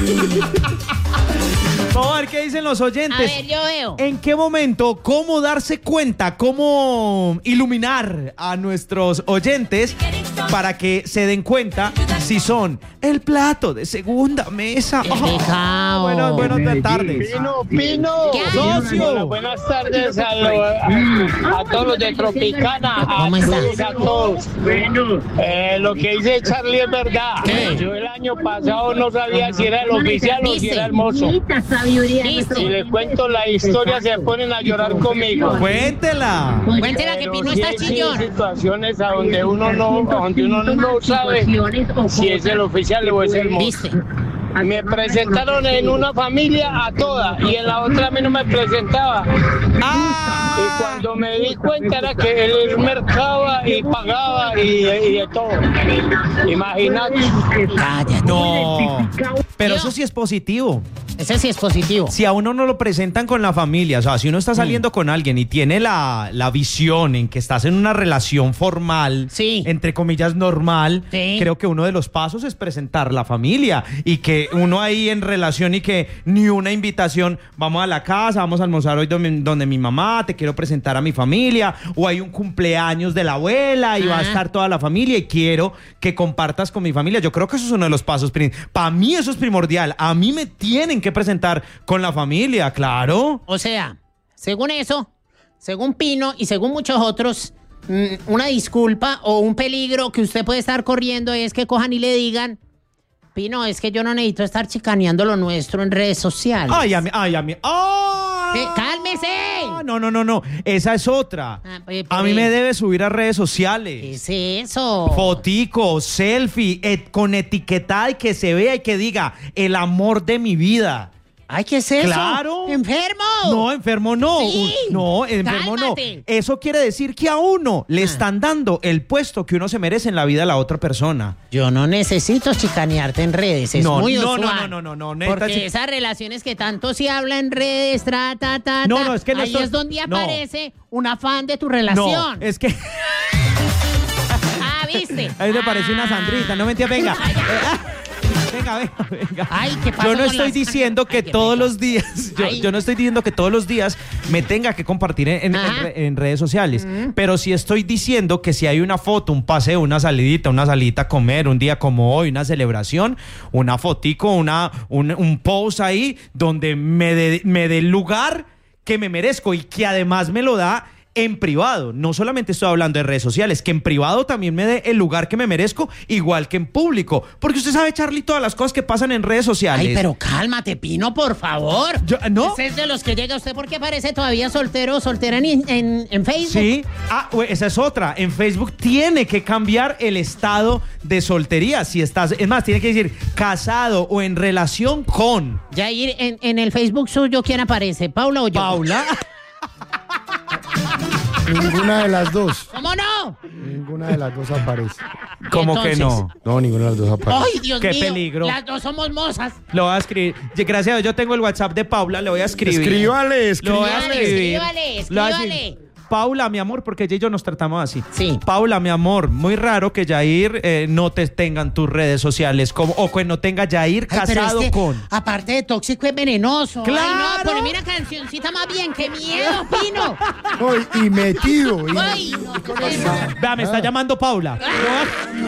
Vamos a ver qué dicen los oyentes. A ver, yo veo. ¿En qué momento, cómo darse cuenta, cómo iluminar a nuestros oyentes para que se den cuenta si son el plato de segunda mesa? Pecado. Buenas tardes. Pino. ¿Qué hay? Socio. Buenas tardes a todos los de Tropicana. ¿Cómo estás? A todos. Lo que dice Charlie es verdad. ¿Qué? Yo el año pasado no sabía si era el oficial o si era el mozo. ¿Viste? Si les cuento la historia se ponen a llorar conmigo. Cuéntela. Cuéntela que Pino está Sí, chillón. situaciones a donde uno no sabe si es el oficial o es el mozo. ¿Viste? Me presentaron en una familia a toda y en la otra a mí no me presentaba. Y cuando me di cuenta era que él mercaba y pagaba y de todo. Imagínate. Cállate. No. Pero eso sí es positivo. Ese sí es positivo. Si a uno no lo presentan con la familia, o sea, si uno está saliendo con alguien y tiene la visión en que estás en una relación formal, Sí. entre comillas normal, Sí. creo que uno de los pasos es presentar la familia y que uno ahí en relación y que ni una invitación, vamos a la casa, vamos a almorzar hoy donde mi mamá, te quiero presentar a mi familia, o hay un cumpleaños de la abuela y va a estar toda la familia y quiero que compartas con mi familia. Yo creo que eso es uno de los pasos. Para mí eso es primordial. A mí me tienen que presentar con la familia, claro. O sea, según eso, según Pino y según muchos otros, una disculpa o un peligro que usted puede estar corriendo es que cojan y le digan: Pino, es que yo no necesito estar chicaneando lo nuestro en redes sociales. Ay, a mí. ¡Cálmese! No. Esa es otra. A mí me debe subir a redes ¿Qué sociales. es eso? Fotico, selfie, con etiquetada y que se vea y que diga el amor de mi vida. Ay, ¿qué es eso? Claro. ¡Enfermo! No, enfermo no. Sí. No, enfermo Cálmate. no. Eso quiere decir que a uno le están dando el puesto que uno se merece en la vida a la otra persona. Yo no necesito chicanearte en redes, es muy usual. No. Porque esas relaciones que tanto se habla en redes, No, es que no ahí estoy- es donde no. aparece un afán de tu No, relación. es que Ah, ¿viste? ahí me parece una Sandrita, no mentira, venga. Venga. Ay, ¿qué pasó Yo no con estoy las- diciendo que Ay, qué todos pecado. los días, Ay. yo no estoy diciendo que todos los días me tenga que compartir en redes sociales, pero sí estoy diciendo que si hay una foto, un paseo, una salidita a comer, un día como hoy, una celebración, una fotico, un post ahí donde me dé el lugar que me merezco y que además me lo da en privado. No solamente estoy hablando de redes sociales, que en privado también me dé el lugar que me merezco, igual que en público. Porque usted sabe, Charlie, todas las cosas que pasan en redes sociales. Ay, pero cálmate, Pino, por favor. ¿No? Ese es de los que llega usted porque aparece todavía soltero o soltera en Facebook. Sí. Esa es otra. En Facebook tiene que cambiar el estado de soltería. Si estás, es más, tiene que decir casado o en relación con. Jair, en el Facebook suyo, ¿quién aparece? ¿Paula o yo? Paula. Ninguna de las dos. ¿Cómo no? Ninguna de las dos aparece. ¿Cómo que Entonces. no? No, ninguna de las dos aparece. ¡Ay, Dios Qué mío! peligro. Las dos somos mozas. Lo voy a escribir. Gracias a Dios, yo tengo el WhatsApp de Paula, le voy a escribir. Escríbale. Lo voy a Escríbale, escribir. escríbale, Lo voy a decir. escríbale. Paula, mi amor, porque ella y yo nos tratamos así. Sí. Paula, mi amor, muy raro que Jair no te tengan tus redes sociales o que no tenga Jair Ay, pero casado es que, con. aparte de tóxico, es venenoso. ¡Claro! Ay, no, poneme una cancioncita más bien. ¡Qué miedo, Pino! No, y metido. Ay, no. Vea, me está llamando Paula.